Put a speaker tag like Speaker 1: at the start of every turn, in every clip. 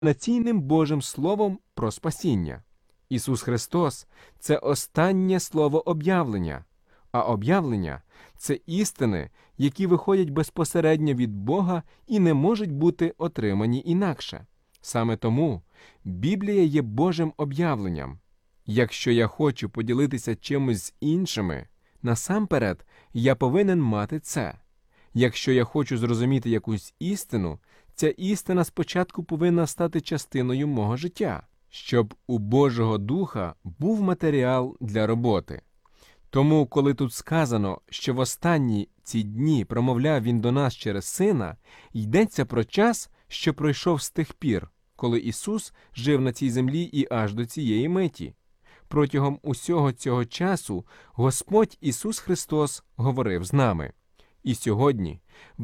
Speaker 1: наційним Божим Словом про спасіння. Ісус Христос – це останнє слово об'явлення, а об'явлення – це істини, які виходять безпосередньо від Бога і не можуть бути отримані інакше. Саме тому Біблія є Божим об'явленням. Якщо я хочу поділитися чимось з іншими, насамперед я повинен мати це. Якщо я хочу зрозуміти якусь істину, ця істина спочатку повинна стати частиною мого життя, щоб у Божого Духа був матеріал для роботи. Тому, коли тут сказано, що в останні ці дні промовляв Він до нас через Сина, йдеться про час, що пройшов з тих пір, коли Ісус жив на цій землі і аж до цієї миті. Протягом усього цього часу Господь Ісус Христос говорив з нами. І сьогодні, в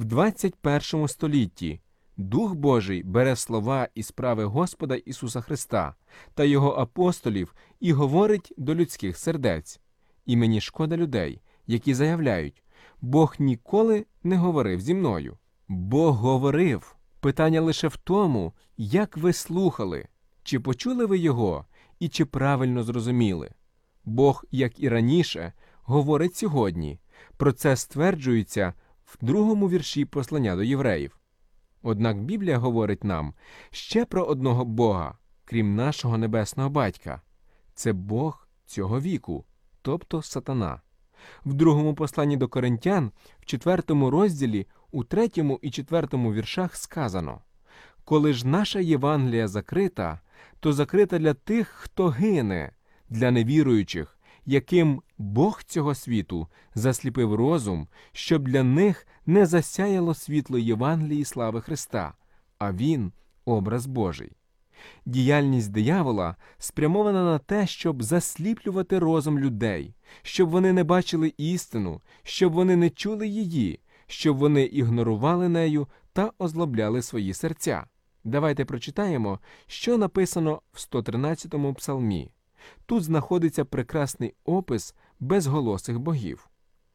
Speaker 1: 21 столітті, Дух Божий бере слова і справи Господа Ісуса Христа та Його апостолів і говорить до людських сердець. І мені шкода людей, які заявляють, Бог ніколи не говорив зі мною. Бог говорив. Питання лише в тому, як ви слухали, чи почули ви Його і чи правильно зрозуміли. Бог, як і раніше, говорить сьогодні. Про це стверджується в 2 вірші послання до євреїв. Однак Біблія говорить нам ще про одного Бога, крім нашого Небесного Батька. Це Бог цього віку, тобто Сатана. В 2 посланні до Коринтян, в 4 розділі, у 3 і 4 віршах сказано: «Коли ж наша Євангелія закрита, то закрита для тих, хто гине, для невіруючих, яким Бог цього світу засліпив розум, щоб для них не засяяло світло Євангелії слави Христа, а Він – образ Божий». Діяльність диявола спрямована на те, щоб засліплювати розум людей, щоб вони не бачили істину, щоб вони не чули її, щоб вони ігнорували нею та озлобляли свої серця. Давайте прочитаємо, що написано в 113-му псалмі. Тут знаходиться прекрасний опис безголосих богів.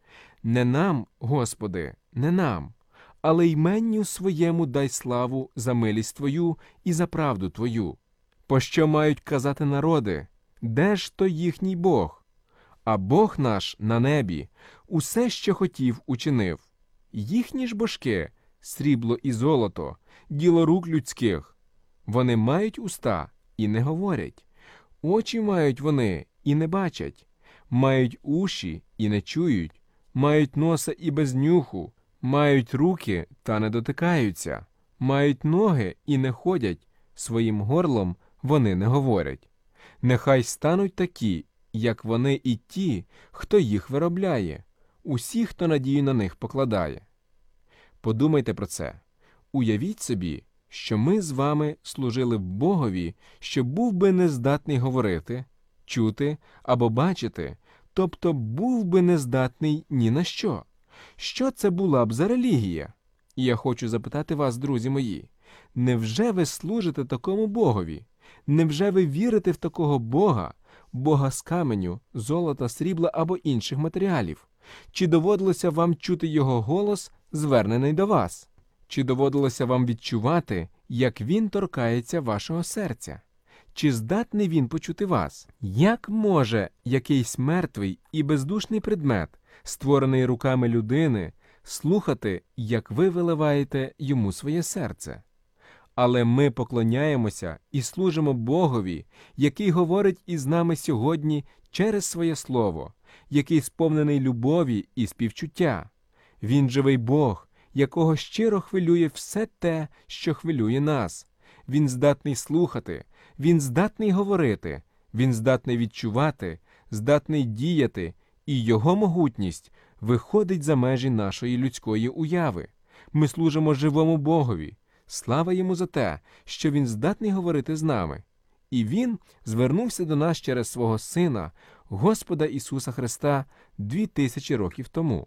Speaker 1: «Не нам, Господи, не нам, але йменню своєму дай славу за милість Твою і за правду Твою. Пощо мають казати народи, де ж то їхній Бог? А Бог наш на небі усе, що хотів, учинив. Їхні ж божки – срібло і золото, діло рук людських. Вони мають уста і не говорять, очі мають вони і не бачать, мають уші і не чують, мають носа і без нюху, мають руки та не дотикаються, мають ноги і не ходять, своїм горлом вони не говорять. Нехай стануть такі, як вони і ті, хто їх виробляє, усі, хто надію на них покладає». Подумайте про це. Уявіть собі, що ми з вами служили Богові, що був би нездатний говорити, чути або бачити, тобто був би нездатний ні на що. Що це була б за релігія? І я хочу запитати вас, друзі мої, невже ви служите такому Богові? Невже ви вірите в такого Бога, Бога з каменю, золота, срібла або інших матеріалів? Чи доводилося вам чути Його голос, звернений до вас? Чи доводилося вам відчувати, як Він торкається вашого серця? Чи здатний Він почути вас? Як може якийсь мертвий і бездушний предмет, створений руками людини, слухати, як ви виливаєте йому своє серце? Але ми поклоняємося і служимо Богові, який говорить із нами сьогодні через своє Слово, який сповнений любові і співчуття. Він живий Бог, якого щиро хвилює все те, що хвилює нас. Він здатний слухати, Він здатний говорити, Він здатний відчувати, здатний діяти, і Його могутність виходить за межі нашої людської уяви. Ми служимо живому Богові. Слава Йому за те, що Він здатний говорити з нами. І Він звернувся до нас через свого Сина, Господа Ісуса Христа, 2000 років тому.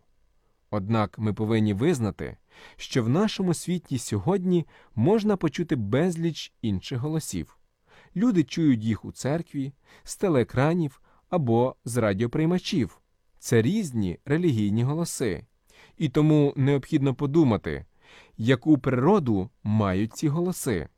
Speaker 1: Однак ми повинні визнати, що в нашому світі сьогодні можна почути безліч інших голосів. Люди чують їх у церкві, з телеекранів або з радіоприймачів. Це різні релігійні голоси. І тому необхідно подумати, яку природу мають ці голоси.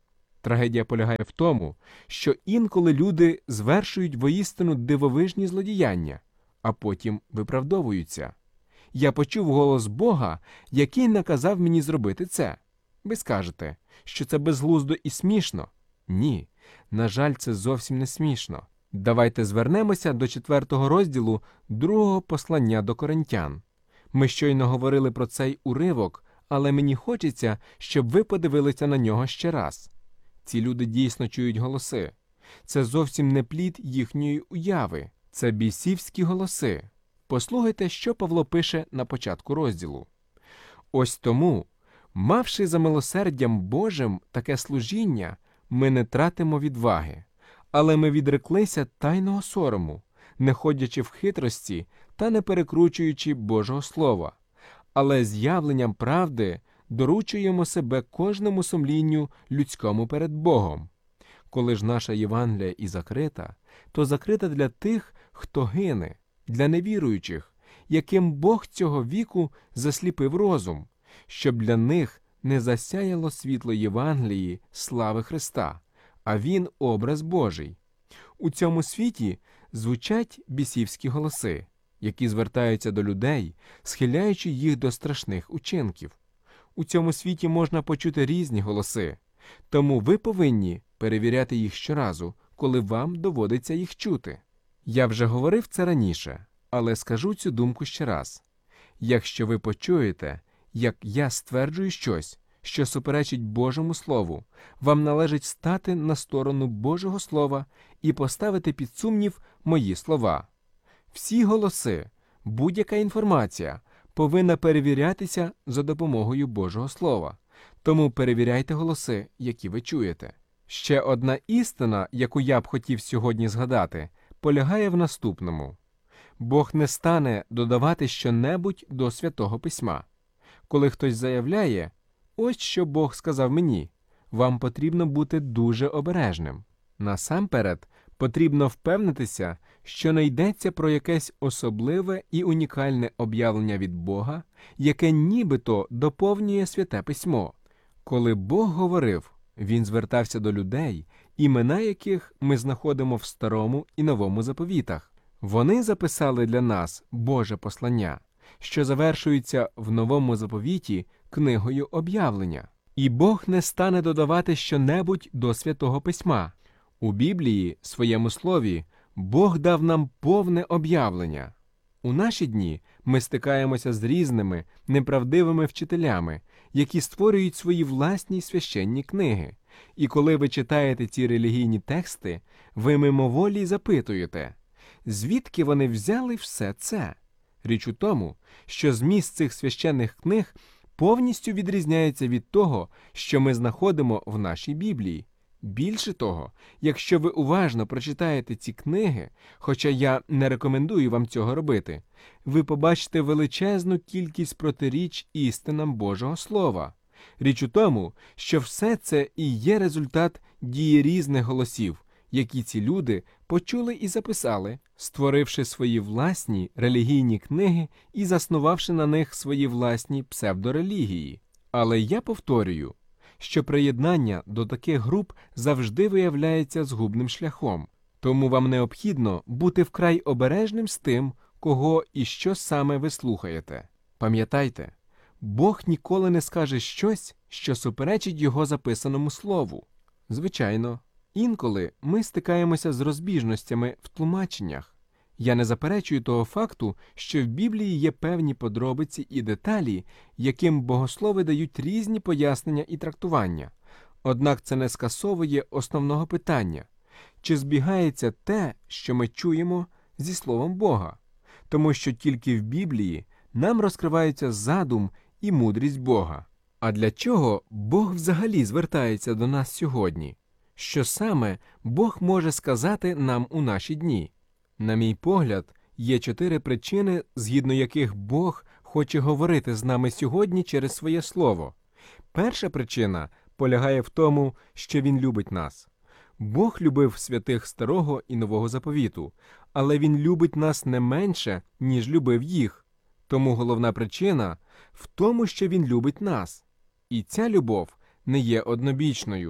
Speaker 1: Трагедія полягає в тому, що інколи люди звершують воістину дивовижні злодіяння, а потім виправдовуються. Я почув голос Бога, який наказав мені зробити це. Ви скажете, що це безглуздо і смішно. Ні, на жаль, це зовсім не смішно. Давайте звернемося до 4 розділу 2 послання до Коринтян. Ми щойно говорили про цей уривок, але мені хочеться, щоб ви подивилися на нього ще раз. Ці люди дійсно чують голоси. Це зовсім не плід їхньої уяви. Це бісівські голоси. Послухайте, що Павло пише на початку розділу. «Ось тому, мавши за милосердям Божим таке служіння, ми не тратимо відваги, але ми відреклися тайного сорому, не ходячи в хитрості та не перекручуючи Божого Слова, але з явленням правди доручуємо себе кожному сумлінню людському перед Богом. Коли ж наша Євангелія і закрита, то закрита для тих, хто гине, для невіруючих, яким Бог цього віку засліпив розум, щоб для них не засяяло світло Євангелії слави Христа, а Він – образ Божий. У цьому світі звучать бісівські голоси, які звертаються до людей, схиляючи їх до страшних учинків. У цьому світі можна почути різні голоси, тому ви повинні перевіряти їх щоразу, коли вам доводиться їх чути. Я вже говорив це раніше, але скажу цю думку ще раз. Якщо ви почуєте, як я стверджую щось, що суперечить Божому Слову, вам належить стати на сторону Божого Слова і поставити під сумнів мої слова. Всі голоси, будь-яка інформація повинна перевірятися за допомогою Божого Слова. Тому перевіряйте голоси, які ви чуєте. Ще одна істина, яку я б хотів сьогодні згадати, полягає в наступному. Бог не стане додавати щонебудь до Святого Письма. Коли хтось заявляє, ось що Бог сказав мені, вам потрібно бути дуже обережним. Насамперед, потрібно впевнитися, що не йдеться про якесь особливе і унікальне об'явлення від Бога, яке нібито доповнює Святе Письмо. Коли Бог говорив, Він звертався до людей, імена яких ми знаходимо в Старому і Новому заповітах. Вони записали для нас Боже послання, що завершується в Новому заповіті книгою об'явлення. І Бог не стане додавати щонебудь до Святого Письма. У Біблії, своєму слові, Бог дав нам повне об'явлення. У наші дні ми стикаємося з різними неправдивими вчителями, які створюють свої власні священні книги. І коли ви читаєте ці релігійні тексти, ви мимоволі запитуєте, звідки вони взяли все це? Річ у тому, що зміст цих священних книг повністю відрізняється від того, що ми знаходимо в нашій Біблії. Більше того, якщо ви уважно прочитаєте ці книги, хоча я не рекомендую вам цього робити, ви побачите величезну кількість протиріч істинам Божого Слова. Річ у тому, що все це і є результат дії різних голосів, які ці люди почули і записали, створивши свої власні релігійні книги і заснувавши на них свої власні псевдорелігії. Але я повторюю, що приєднання до таких груп завжди виявляється згубним шляхом, тому вам необхідно бути вкрай обережним з тим, кого і що саме ви слухаєте. Пам'ятайте, Бог ніколи не скаже щось, що суперечить Його записаному слову. Звичайно, інколи ми стикаємося з розбіжностями в тлумаченнях. Я не заперечую того факту, що в Біблії є певні подробиці і деталі, яким богослови дають різні пояснення і трактування. Однак це не скасовує основного питання – чи збігається те, що ми чуємо, зі Словом Бога? Тому що тільки в Біблії нам розкривається задум і мудрість Бога. А для чого Бог взагалі звертається до нас сьогодні? Що саме Бог може сказати нам у наші дні? На мій погляд, є 4 причини, згідно яких Бог хоче говорити з нами сьогодні через своє Слово. Перша причина полягає в тому, що Він любить нас. Бог любив святих Старого і Нового заповіту, але Він любить нас не менше, ніж любив їх. Тому головна причина в тому, що Він любить нас. І ця любов не є однобічною.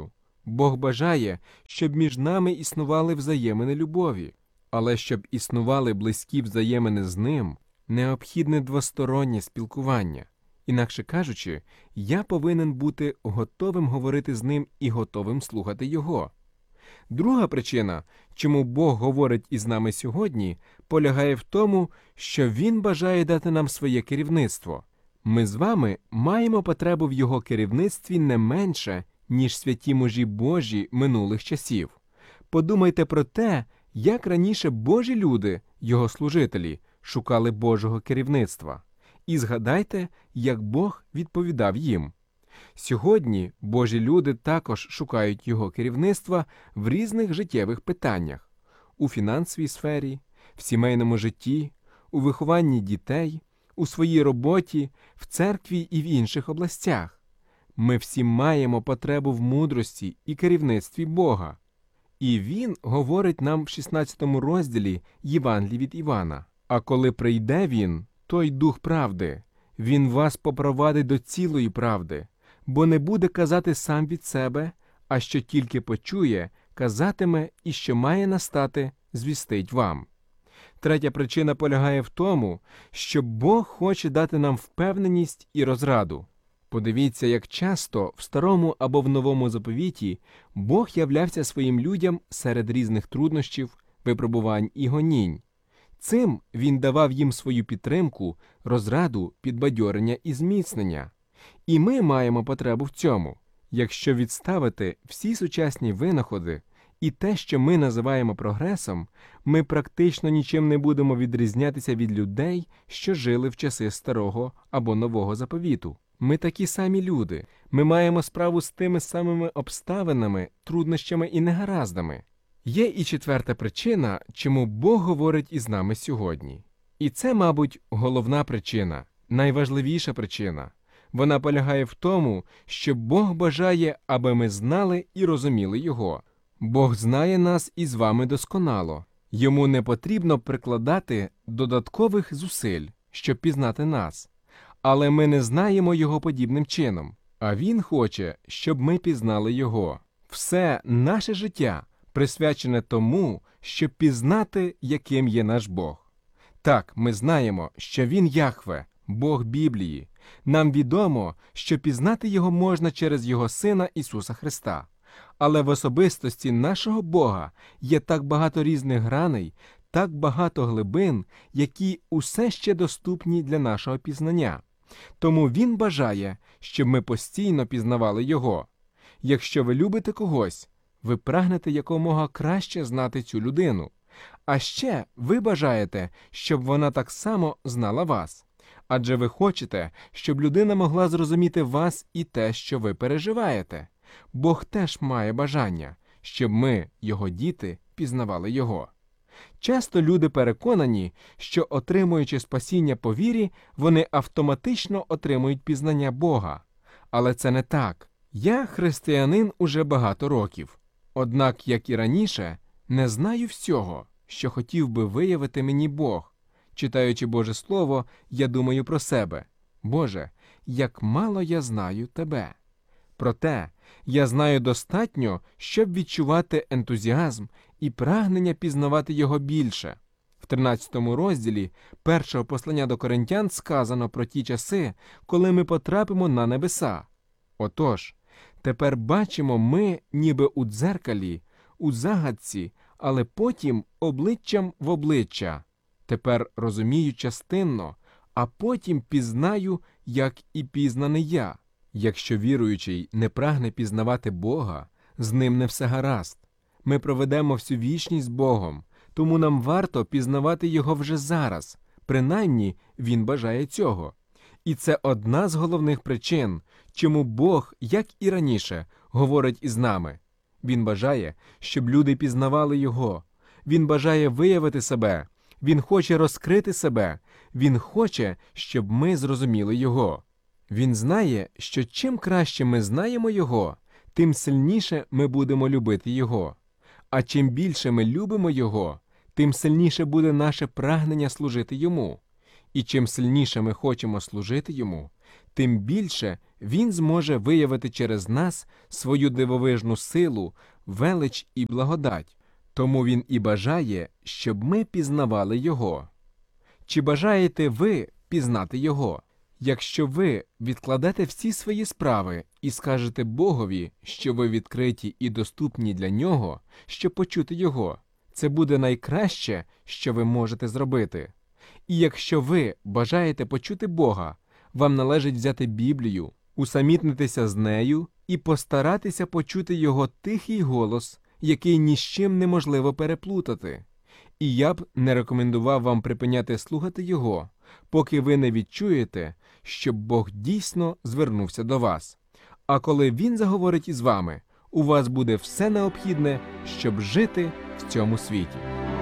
Speaker 1: Бог бажає, щоб між нами існували взаємини любові. Але щоб існували близькі взаємини з Ним, необхідне двостороннє спілкування. Інакше кажучи, я повинен бути готовим говорити з Ним і готовим слухати Його. Друга причина, чому Бог говорить із нами сьогодні, полягає в тому, що Він бажає дати нам своє керівництво. Ми з вами маємо потребу в Його керівництві не менше, ніж святі мужі Божі минулих часів. Подумайте про те, як раніше Божі люди, Його служителі, шукали Божого керівництва. І згадайте, як Бог відповідав їм. Сьогодні Божі люди також шукають Його керівництва в різних життєвих питаннях – у фінансовій сфері, в сімейному житті, у вихованні дітей, у своїй роботі, в церкві і в інших областях. Ми всі маємо потребу в мудрості і керівництві Бога. І Він говорить нам в 16 розділі Євангелії від Івана. «А коли прийде Він, той Дух правди, Він вас попровадить до цілої правди, бо не буде казати сам від себе, а що тільки почує, казатиме і що має настати, звістить вам». Третя причина полягає в тому, що Бог хоче дати нам впевненість і розраду. Подивіться, як часто в Старому або в Новому заповіті Бог являвся своїм людям серед різних труднощів, випробувань і гонінь. Цим Він давав їм свою підтримку, розраду, підбадьорення і зміцнення. І ми маємо потребу в цьому. Якщо відставити всі сучасні винаходи і те, що ми називаємо прогресом, ми практично нічим не будемо відрізнятися від людей, що жили в часи Старого або Нового заповіту. Ми такі самі люди. Ми маємо справу з тими самими обставинами, труднощами і негараздами. Є і четверта причина, чому Бог говорить із нами сьогодні. І це, мабуть, головна причина, найважливіша причина. Вона полягає в тому, що Бог бажає, аби ми знали і розуміли Його. Бог знає нас із вами досконало. Йому не потрібно прикладати додаткових зусиль, щоб пізнати нас. Але ми не знаємо Його подібним чином. А Він хоче, щоб ми пізнали Його. Все наше життя присвячене тому, щоб пізнати, яким є наш Бог. Так, ми знаємо, що Він Яхве, Бог Біблії. Нам відомо, що пізнати Його можна через Його Сина Ісуса Христа. Але в особистості нашого Бога є так багато різних граней, так багато глибин, які усе ще доступні для нашого пізнання. Тому Він бажає, щоб ми постійно пізнавали Його. Якщо ви любите когось, ви прагнете якомога краще знати цю людину. А ще ви бажаєте, щоб вона так само знала вас. Адже ви хочете, щоб людина могла зрозуміти вас і те, що ви переживаєте. Бог теж має бажання, щоб ми, Його діти, пізнавали Його. Часто люди переконані, що, отримуючи спасіння по вірі, вони автоматично отримують пізнання Бога. Але це не так. Я християнин уже багато років. Однак, як і раніше, не знаю всього, що хотів би виявити мені Бог. Читаючи Боже Слово, я думаю про себе. Боже, як мало я знаю Тебе. Проте, я знаю достатньо, щоб відчувати ентузіазм і прагнення пізнавати Його більше. В 13 розділі першого послання до Коринтян сказано про ті часи, коли ми потрапимо на небеса. Отож, тепер бачимо ми ніби у дзеркалі, у загадці, але потім обличчям в обличчя. Тепер розумію частинно, а потім пізнаю, як і пізнаний я. Якщо віруючий не прагне пізнавати Бога, з ним не все гаразд. Ми проведемо всю вічність з Богом, тому нам варто пізнавати Його вже зараз, принаймні Він бажає цього. І це одна з головних причин, чому Бог, як і раніше, говорить із нами. Він бажає, щоб люди пізнавали Його. Він бажає виявити себе. Він хоче розкрити себе. Він хоче, щоб ми зрозуміли Його. Він знає, що чим краще ми знаємо Його, тим сильніше ми будемо любити Його. А чим більше ми любимо Його, тим сильніше буде наше прагнення служити Йому. І чим сильніше ми хочемо служити Йому, тим більше Він зможе виявити через нас свою дивовижну силу, велич і благодать. Тому Він і бажає, щоб ми пізнавали Його. Чи бажаєте ви пізнати Його? Якщо ви відкладете всі свої справи і скажете Богові, що ви відкриті і доступні для Нього, щоб почути Його, це буде найкраще, що ви можете зробити. І якщо ви бажаєте почути Бога, вам належить взяти Біблію, усамітнитися з нею і постаратися почути Його тихий голос, який ні з чим неможливо переплутати. І я б не рекомендував вам припиняти слухати Його, поки ви не відчуєте, що Бог дійсно звернувся до вас. А коли Він заговорить із вами, у вас буде все необхідне, щоб жити в цьому світі.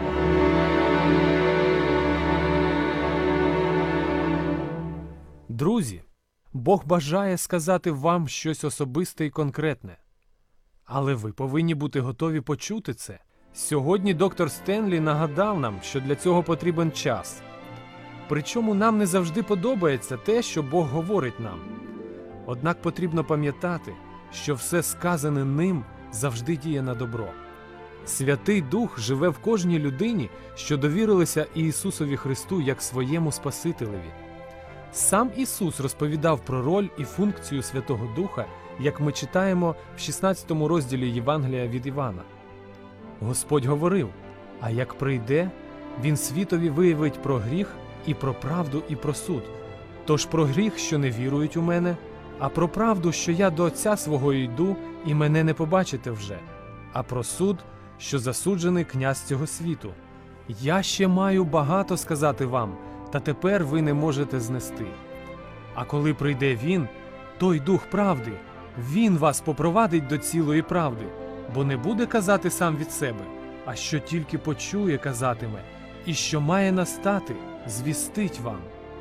Speaker 2: Друзі, Бог бажає сказати вам щось особисте і конкретне. Але ви повинні бути готові почути це. Сьогодні доктор Стенлі нагадав нам, що для цього потрібен час. Причому нам не завжди подобається те, що Бог говорить нам. Однак потрібно пам'ятати, що все сказане ним завжди діє на добро. Святий Дух живе в кожній людині, що довірилися Ісусові Христу як своєму Спасителеві. Сам Ісус розповідав про роль і функцію Святого Духа, як ми читаємо в 16 розділі Євангелія від Івана. Господь говорив: «А як прийде, Він світові виявить про гріх, і про правду, і про суд. Тож про гріх, що не вірують у мене, а про правду, що я до Отця свого йду, і мене не побачите вже, а про суд, що засуджений князь цього світу. Я ще маю багато сказати вам, та тепер ви не можете знести. А коли прийде Він, той Дух правди, Він вас попровадить до цілої правди, бо не буде казати сам від себе, а що тільки почує, казатиме, і що має настати, звістить вам».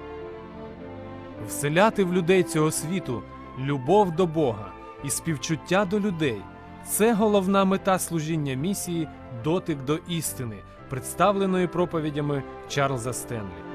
Speaker 2: Вселяти в людей цього світу любов до Бога і співчуття до людей – це головна мета служіння місії «Дотик до істини», представленої проповідями Чарльза Стенлі.